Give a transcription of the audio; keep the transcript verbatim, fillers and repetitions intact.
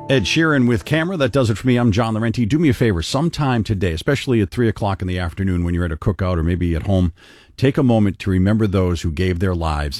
Ed Sheeran with Camera. That does it for me. I'm John Laurenti. Do me a favor, sometime today, especially at three o'clock in the afternoon when you're at a cookout or maybe at home, take a moment to remember those who gave their lives